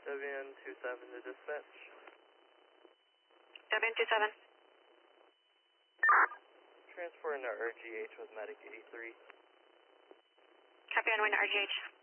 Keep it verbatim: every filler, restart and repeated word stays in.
W N two seven to dispatch. W N two seven. Transporting to R G H with medic eighty-three. Copy on way to R G H.